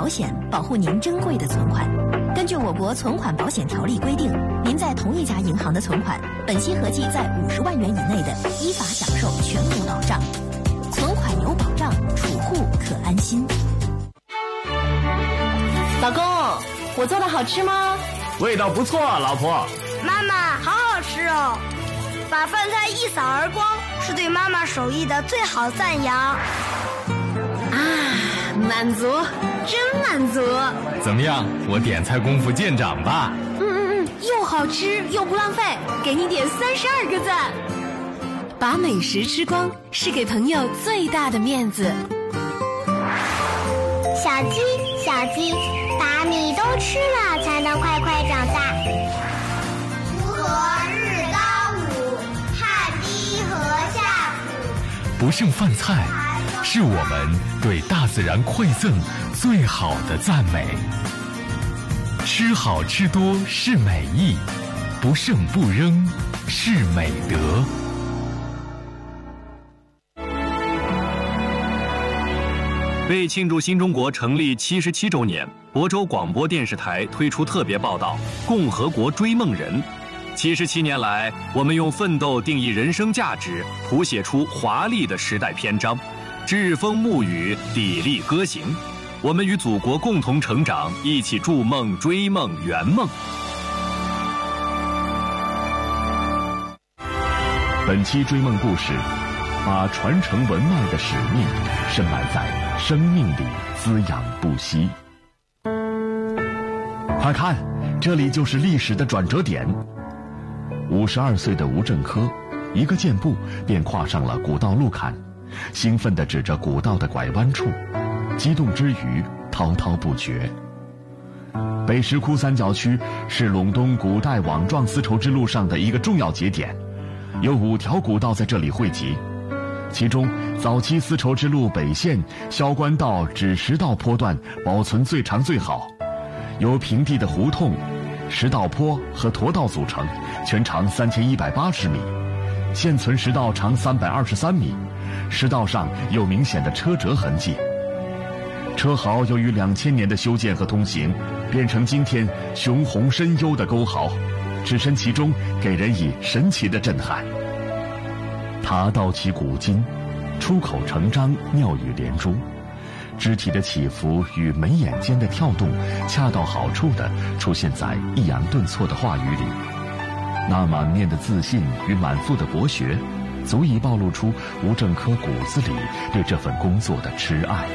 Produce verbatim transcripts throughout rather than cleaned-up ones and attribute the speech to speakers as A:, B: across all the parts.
A: 保险，保护您珍贵的存款。根据我国存款保险条例规定，您在同一家银行的存款，本息合计在五十万元以内的，依法享受全额保障。存款有保障，储户可安心。
B: 老公，我做的好吃吗？
C: 味道不错，老婆。
D: 妈妈，好好吃哦！把饭菜一扫而光，是对妈妈手艺的最好赞扬。
B: 啊，满足，真满足！
C: 怎么样，我点菜功夫见长吧？
B: 嗯嗯嗯，又好吃又不浪费，给你点三十二个赞。把美食吃光，是给朋友最大的面子。
E: 小鸡，小鸡，把米都吃了，才能快快长大。
F: 锄禾日当午，汗滴禾下土。
C: 不剩饭菜，是我们对大自然馈赠最好的赞美。吃好吃多是美意，不剩不扔是美德。
G: 为庆祝新中国成立七十七周年，亳州广播电视台推出特别报道《共和国追梦人》。七十七年来，我们用奋斗定义人生价值，谱写出华丽的时代篇章，栉风沐雨，砥砺歌行。我们与祖国共同成长，一起筑梦、追梦、圆梦。
H: 本期追梦故事，把传承文脉的使命深埋在生命里，滋养不息。快看，这里就是历史的转折点。五十二岁的吴振科，一个箭步便跨上了古道路坎，兴奋地指着古道的拐弯处，激动之余滔滔不绝。北石窟三角区是陇东古代网状丝绸之路上的一个重要节点，有五条古道在这里汇集。其中，早期丝绸之路北线萧关道至石道坡段保存最长最好，由平地的胡同、石道坡和驼道组成，全长三千一百八十米，现存石道长三百二十三米，石道上有明显的车辙痕迹。车壕由于两千年的修建和通行，变成今天雄宏深幽的沟壕，置身其中，给人以神奇的震撼。爬到其古今，出口成章，妙语连珠，肢体的起伏与眉眼间的跳动，恰到好处地出现在抑扬顿挫的话语里。那满面的自信与满腹的博学，足以暴露出吴振科骨子里对这份工作的痴爱。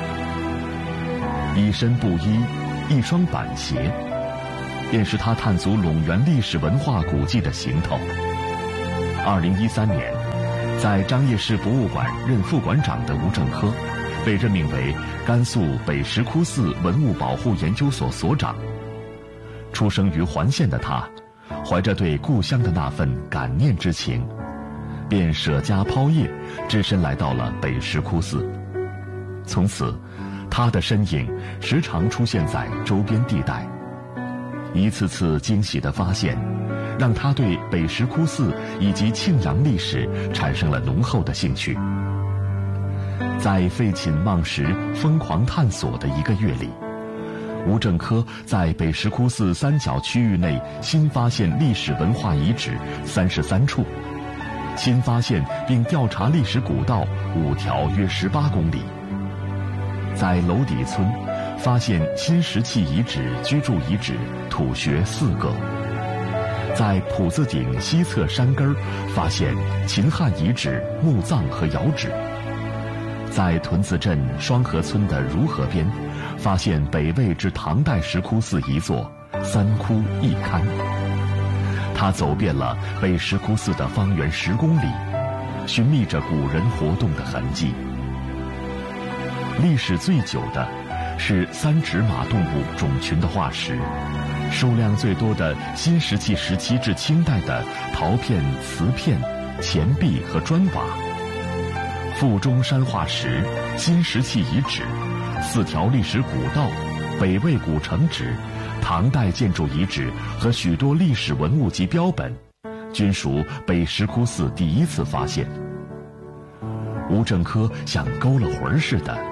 H: 一身布衣，一双板鞋，便是他探足陇源历史文化古迹的行头。二零一三年，在张掖市博物馆任副馆长的吴振科，被任命为甘肃北石窟寺文物保护研究所所长。出生于环县的他，怀着对故乡的那份感念之情，便舍家抛业，只身来到了北石窟寺。从此，他的身影时常出现在周边地带。一次次惊喜的发现，让他对北石窟寺以及庆阳历史产生了浓厚的兴趣。在废寝忘食、疯狂探索的一个月里，吴振科在北石窟寺三角区域内新发现历史文化遗址三十三处，新发现并调查历史古道五条，约十八公里。在娄底村，发现新石器遗址、居住遗址、土穴四个。在普子顶西侧山根发现秦汉遗址、墓葬和窑址。在屯子镇双河村的如河边，发现北魏至唐代石窟寺一座，三窟一龛。他走遍了北石窟寺的方圆十公里，寻觅着古人活动的痕迹。历史最久的是三趾马动物种群的化石，数量最多的新石器时期至清代的陶片、瓷片、钱币和砖瓦。腹中山化石、新石器遗址、四条历史古道、北魏古城址、唐代建筑遗址和许多历史文物及标本，均属北石窟寺第一次发现。吴振科像勾了魂似的，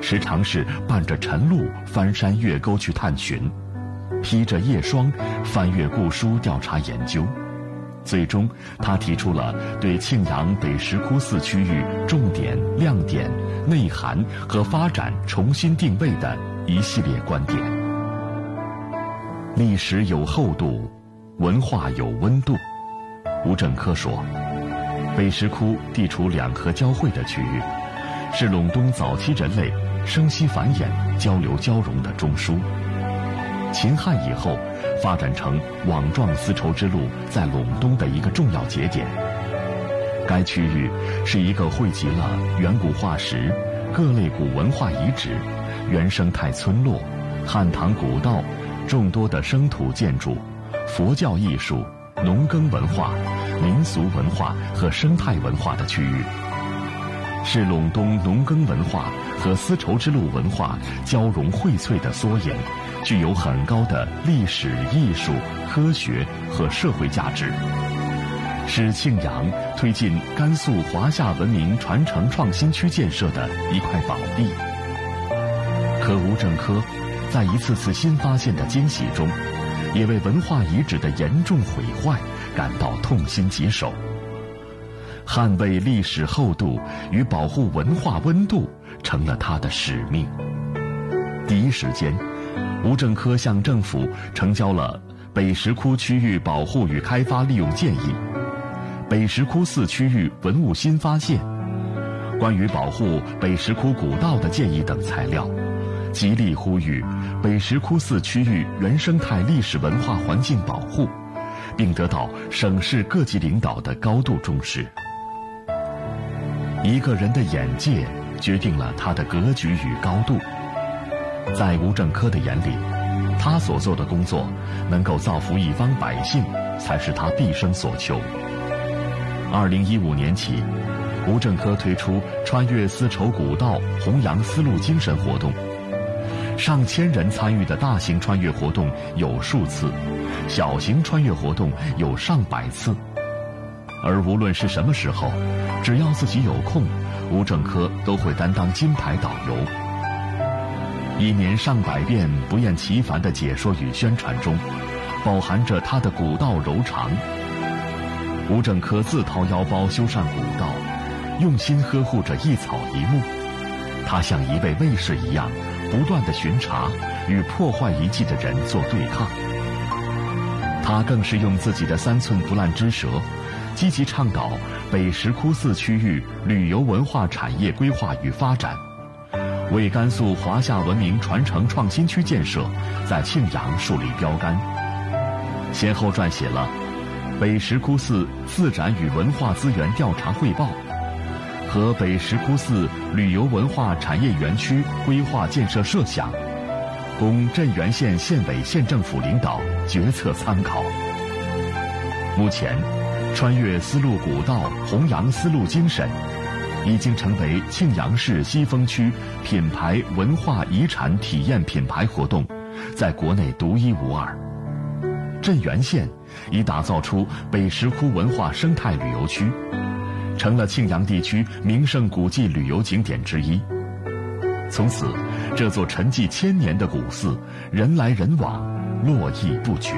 H: 时常是伴着晨露翻山越沟去探寻，披着夜霜翻阅故书调查研究。最终，他提出了对庆阳北石窟寺区域重点、亮点、内涵和发展重新定位的一系列观点。历史有厚度，文化有温度。吴振科说，北石窟地处两河交汇的区域，是陇东早期人类生息繁衍、交流交融的中枢。秦汉以后，发展成网状丝绸之路在陇东的一个重要节点。该区域是一个汇集了远古化石、各类古文化遗址、原生态村落、汉唐古道、众多的生土建筑、佛教艺术、农耕文化、民俗文化和生态文化的区域，是陇东农耕文化和丝绸之路文化交融荟萃的缩影，具有很高的历史、艺术、科学和社会价值，是庆阳推进甘肃华夏文明传承创新区建设的一块宝地。可吴振科在一次次新发现的惊喜中，也为文化遗址的严重毁坏感到痛心疾首。捍卫历史厚度与保护文化温度成了他的使命。第一时间，吴振科向政府呈交了北石窟区域保护与开发利用建议、北石窟寺区域文物新发现、关于保护北石窟古道的建议等材料，极力呼吁北石窟寺区域原生态历史文化环境保护，并得到省市各级领导的高度重视。一个人的眼界决定了他的格局与高度。在吴振科的眼里，他所做的工作能够造福一方百姓，才是他毕生所求。二零一五年起，吴振科推出穿越丝绸古道弘扬丝路精神活动，上千人参与的大型穿越活动有数次，小型穿越活动有上百次。而无论是什么时候，只要自己有空，吴振科都会担当金牌导游。一年上百遍不厌其烦的解说与宣传中，饱含着他的古道柔肠。吴振科自掏腰包修缮古道，用心呵护着一草一木。他像一位卫士一样，不断地巡查，与破坏遗迹的人做对抗。他更是用自己的三寸不烂之舌，积极倡导北石窟寺区域旅游文化产业规划与发展，为甘肃华夏文明传承创新区建设在庆阳树立标杆，先后撰写了《北石窟寺自然与文化资源调查汇报》和《北石窟寺旅游文化产业园区规划建设设想》，供镇原县县委县政府领导决策参考。目前，穿越丝路古道弘扬丝路精神已经成为庆阳市西峰区品牌文化遗产体验品牌活动，在国内独一无二。镇原县已打造出北石窟文化生态旅游区，成了庆阳地区名胜古迹旅游景点之一。从此，这座沉寂千年的古寺人来人往，络绎不绝。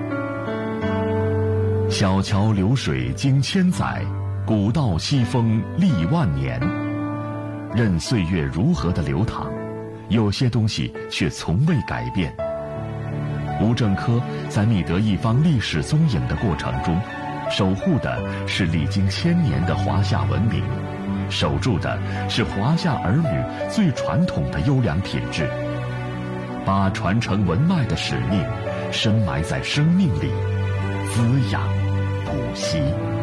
H: 小桥流水经千载，古道西风历万年。任岁月如何的流淌，有些东西却从未改变。吴振科在觅得一方历史踪影的过程中，守护的是历经千年的华夏文明，守住的是华夏儿女最传统的优良品质，把传承文脉的使命深埋在生命里，滋养不息。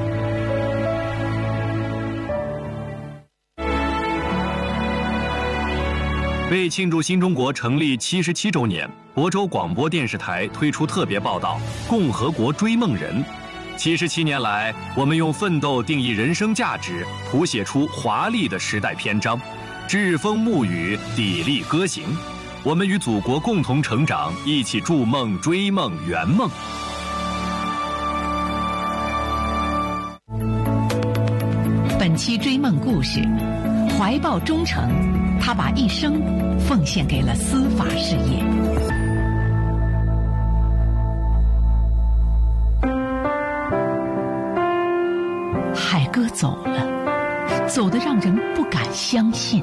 G: 为庆祝新中国成立七十七周年，亳州广播电视台推出特别报道《共和国追梦人》。七十七年来，我们用奋斗定义人生价值，谱写出华丽的时代篇章，栉风沐雨，砥砺歌行。我们与祖国共同成长，一起筑梦、追梦、圆梦。
B: 本期追梦故事，怀抱忠诚，
I: 他把一生奉献给了司法事业。海哥走了，走得让人不敢相信。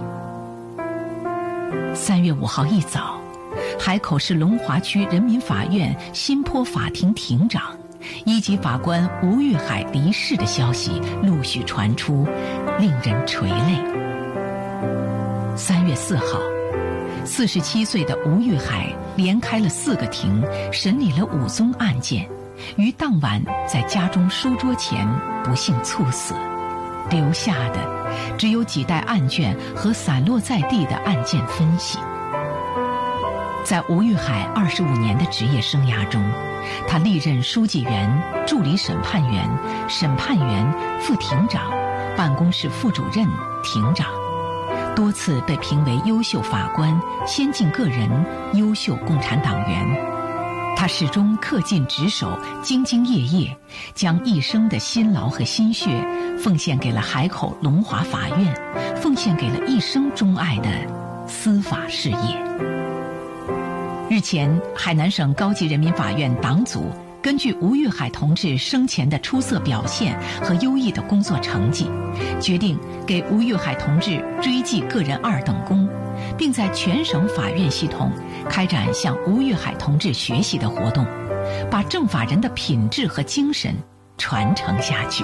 I: 三月五号一早，海口市龙华区人民法院新坡法庭庭长、一级法官吴玉海离世的消息陆续传出，令人垂泪。三月四号，四十七岁的吴玉海连开了四个庭，审理了五宗案件，于当晚在家中书桌前不幸猝死，留下的只有几袋案卷和散落在地的案件分析。在吴玉海二十五年的职业生涯中，他历任书记员、助理审判员、审判员、副庭长、办公室副主任、庭长，多次被评为优秀法官、先进个人、优秀共产党员。他始终恪尽职守，兢兢业业，将一生的辛劳和心血奉献给了海口龙华法院，奉献给了一生钟爱的司法事业。日前，海南省高级人民法院党组根据吴玉海同志生前的出色表现和优异的工作成绩，决定给吴玉海同志追记个人二等功，并在全省法院系统开展向吴玉海同志学习的活动，把政法人的品质和精神传承下去。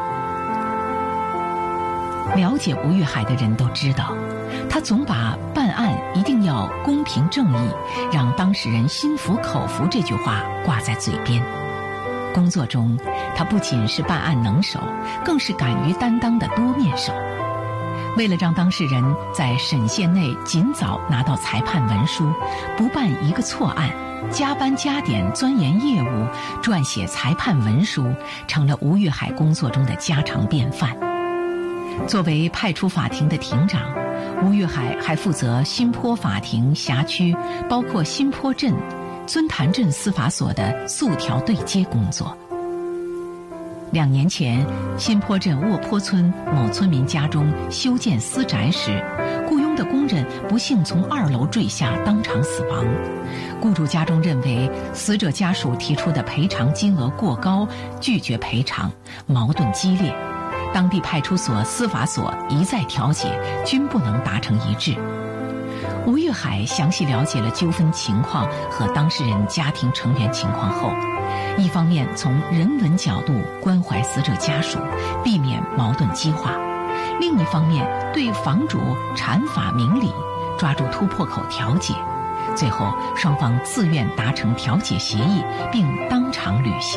I: 了解吴玉海的人都知道，他总把办案一定要公平正义，让当事人心服口服这句话挂在嘴边。工作中，他不仅是办案能手，更是敢于担当的多面手。为了让当事人在审线内尽早拿到裁判文书，不办一个错案，加班加点钻研业务，撰写裁判文书，成了吴玉海工作中的家常便饭。作为派出法庭的庭长，吴玉海还负责新坡法庭辖区，包括新坡镇、尊潭镇司法所的诉条对接工作。两年前，新坡镇卧坡村某村民家中修建私宅时，雇佣的工人不幸从二楼坠下，当场死亡。雇主家中认为死者家属提出的赔偿金额过高，拒绝赔偿，矛盾激烈。当地派出所、司法所一再调解，均不能达成一致。吴玉海详细了解了纠纷情况和当事人家庭成员情况后，一方面从人文角度关怀死者家属，避免矛盾激化；另一方面对房主阐法明理，抓住突破口调解。最后，双方自愿达成调解协议，并当场履行。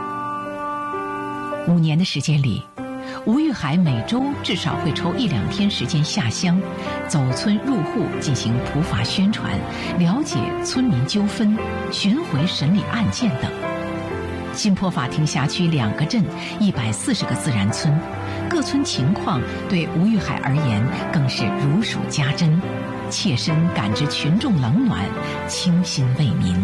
I: 五年的时间里，吴玉海每周至少会抽一两天时间下乡，走村入户进行普法宣传，了解村民纠纷，巡回审理案件等。新坡法庭辖区两个镇，一百四十个自然村，各村情况对吴玉海而言更是如数家珍，切身感知群众冷暖，倾心为民。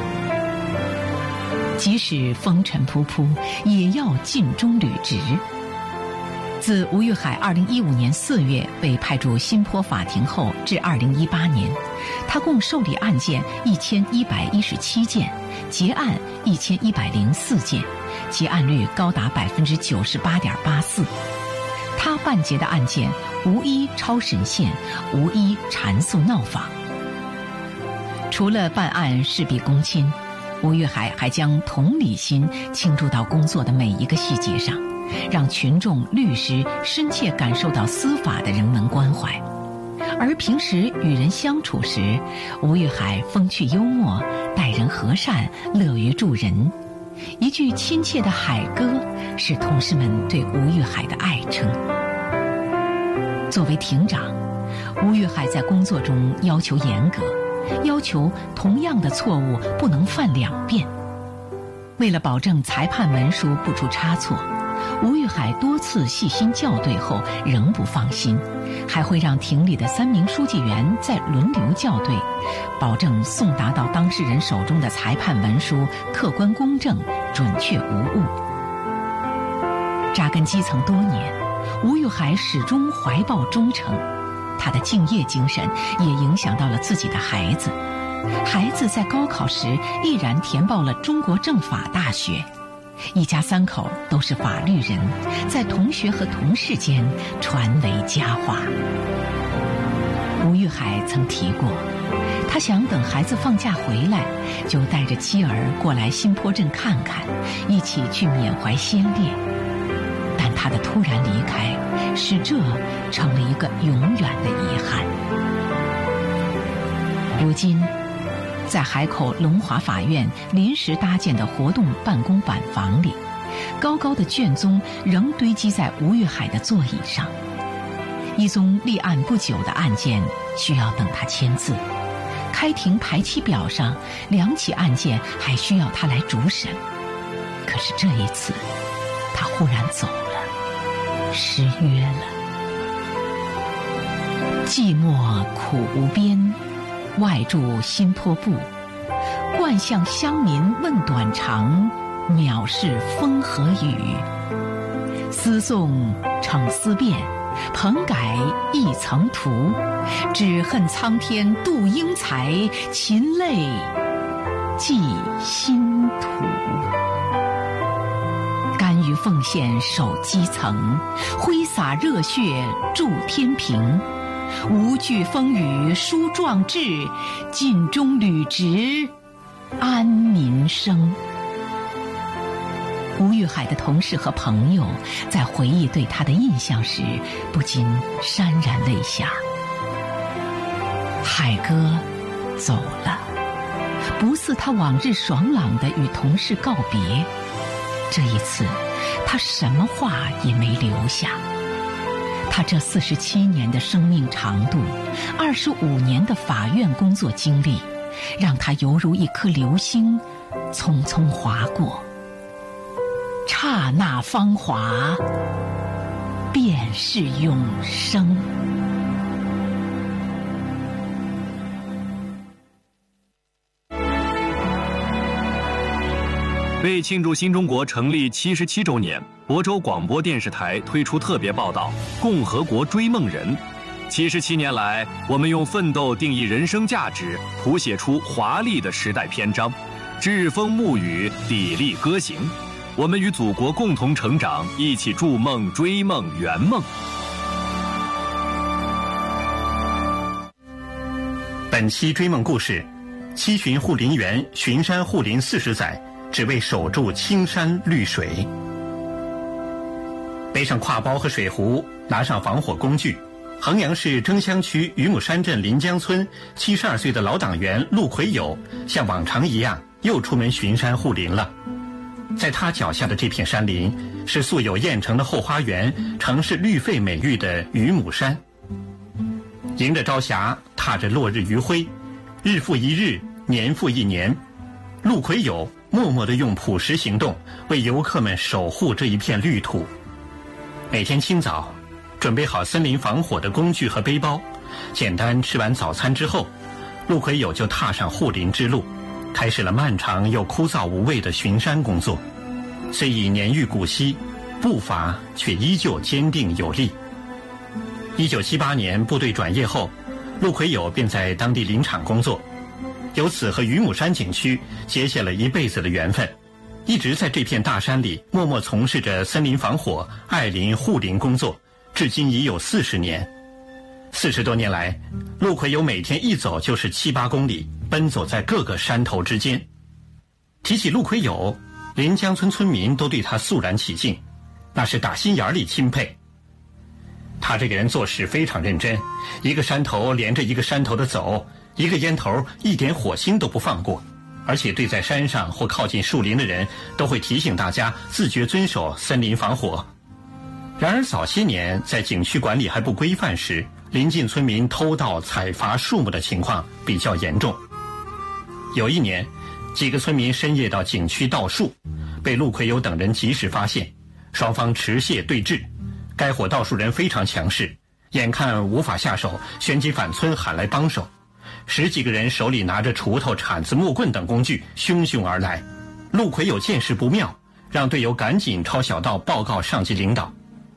I: 即使风尘仆仆，也要尽忠履职。自吴玉海二零一五年四月被派驻新坡法庭后至二零一八年，他共受理案件一千一百一十七件，结案一千一百零四件，结案率高达百分之九十八点八四。他办结的案件无一超审线，无一缠诉闹访。除了办案事必躬亲，吴玉海还将同理心倾注到工作的每一个细节上，让群众、律师深切感受到司法的人文关怀。而平时与人相处时，吴玉海风趣幽默，待人和善，乐于助人。一句亲切的海哥，是同事们对吴玉海的爱称。作为庭长，吴玉海在工作中要求严格，要求同样的错误不能犯两遍。为了保证裁判文书不出差错，吴玉海多次细心校对后仍不放心，还会让庭里的三名书记员再轮流校对，保证送达到当事人手中的裁判文书客观公正、准确无误。扎根基层多年，吴玉海始终怀抱忠诚。 他的敬业精神也影响到了自己的孩子。孩子在高考时毅然填报了中国政法大学，一家三口都是法律人，在同学和同事间传为佳话。吴玉海曾提过，他想等孩子放假回来，就带着妻儿过来新坡镇看看，一起去缅怀先烈。但他的突然离开，使这成了一个永远的遗憾。如今，在海口龙华法院临时搭建的活动办公板房里，高高的卷宗仍堆积在吴玉海的座椅上。一宗立案不久的案件需要等他签字，开庭排期表上两起案件还需要他来主审。可是这一次，他忽然走了，失约了。寂寞苦无边，外住新坡部，惯向乡民问短长，藐视风和雨。思诵成思辨，棚改一层图，只恨苍天妒英才，勤泪寄心土。甘于奉献守基层，挥洒热血铸天平。无惧风雨书壮志，尽忠履职安民生。吴玉海的同事和朋友在回忆对他的印象时，不禁潸然泪下。海哥走了，不似他往日爽朗地与同事告别。这一次，他什么话也没留下。他这四十七年的生命长度，二十五年的法院工作经历，让他犹如一颗流星，匆匆划过。刹那芳华，便是永生。
G: 为庆祝新中国成立七十七周年，亳州广播电视台推出特别报道《共和国追梦人》。七十七年来，我们用奋斗定义人生价值，谱写出华丽的时代篇章，栉风沐雨，砥砺歌行。我们与祖国共同成长，一起筑梦、追梦、圆梦。
J: 本期追梦故事：七旬护林员巡山护林四十载，只为守住青山绿水。背上挎包和水壶，拿上防火工具，衡阳市征乡区榆木山镇临江村七十二岁的老党员陆奎友，像往常一样又出门巡山护林了。在他脚下的这片山林，是素有燕城的后花园、城市绿肺美誉的榆木山。迎着朝霞，踏着落日余晖，日复一日，年复一年，陆奎友默默地用朴实行动为游客们守护这一片绿土。每天清早，准备好森林防火的工具和背包，简单吃完早餐之后，陆奎友就踏上护林之路，开始了漫长又枯燥无味的巡山工作。虽已年逾古稀，步伐却依旧坚定有力。一九七八年部队转业后，陆奎友便在当地林场工作，由此和榆木山景区结下了一辈子的缘分，一直在这片大山里默默从事着森林防火、爱林护林工作，至今已有四十年。四十多年来，陆奎友每天一走就是七八公里，奔走在各个山头之间。提起陆奎友，临江村村民都对他肃然起敬，那是打心眼里钦佩。他这个人做事非常认真，一个山头连着一个山头的走，一个烟头一点火星都不放过，而且对在山上或靠近树林的人都会提醒大家自觉遵守森林防火。然而早些年在景区管理还不规范时，临近村民偷盗采伐树木的情况比较严重。有一年，几个村民深夜到景区盗树，被陆奎友等人及时发现，双方持械对峙。该伙盗树人非常强势，眼看无法下手，旋即返村喊来帮手。十几个人手里拿着锄头、铲子、木棍等工具汹汹而来。陆奎友见势不妙，让队友赶紧抄小道报告上级领导。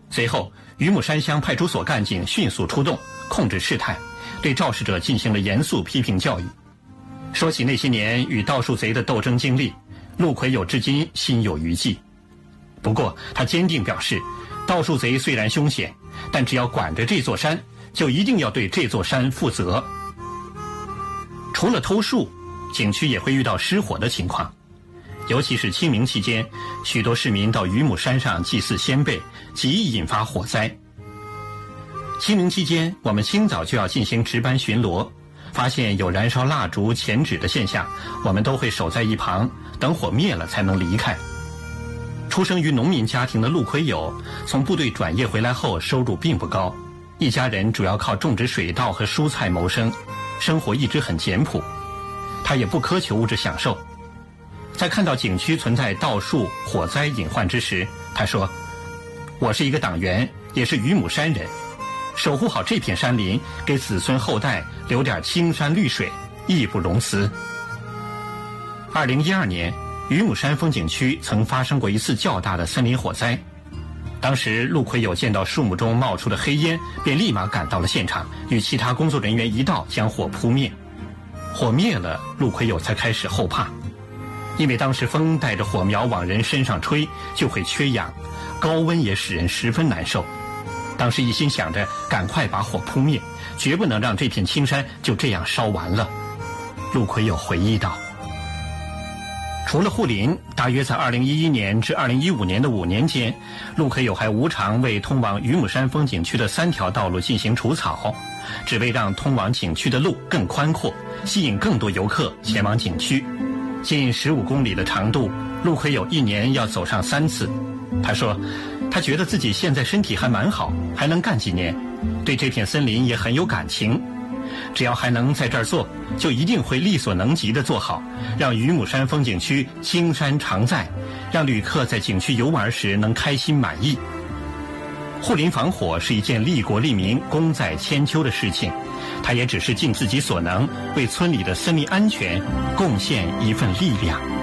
J: 随后，榆木山乡派出所干警迅速出动，控制事态，对肇事者进行了严肃批评教育。说起那些年与盗树贼的斗争经历，陆奎友至今心有余悸。不过，他坚定表示，盗树贼虽然凶险，但只要管着这座山，就一定要对这座山负责。除了偷树，景区也会遇到失火的情况。尤其是清明期间，许多市民到榆木山上祭祀先辈，极易引发火灾。清明期间，我们清早就要进行值班巡逻，发现有燃烧蜡烛、钱纸的现象，我们都会守在一旁，等火灭了才能离开。出生于农民家庭的陆奎友，从部队转业回来后，收入并不高，一家人主要靠种植水稻和蔬菜谋生，生活一直很简朴。他也不苛求物质享受。在看到景区存在盗树、火灾隐患之时，他说：“我是一个党员，也是榆木山人，守护好这片山林，给子孙后代留点青山绿水，义不容辞。”二零一二年，榆木山风景区曾发生过一次较大的森林火灾。当时陆奎友见到树木中冒出的黑烟，便立马赶到了现场，与其他工作人员一道将火扑灭。火灭了，陆奎友才开始后怕。因为当时风带着火苗往人身上吹，就会缺氧，高温也使人十分难受。当时一心想着赶快把火扑灭，绝不能让这片青山就这样烧完了。陆奎友回忆道。除了护林，大约在二零一一年至二零一五年的五年间，陆奎友还无偿为通往榆木山风景区的三条道路进行除草，只为让通往景区的路更宽阔，吸引更多游客前往景区。近十五公里的长度，陆奎友一年要走上三次。他说，他觉得自己现在身体还蛮好，还能干几年，对这片森林也很有感情。只要还能在这儿做，就一定会力所能及地做好，让榆木山风景区青山常在，让旅客在景区游玩时能开心满意。护林防火是一件利国利民、功在千秋的事情，他也只是尽自己所能，为村里的森林安全贡献一份力量。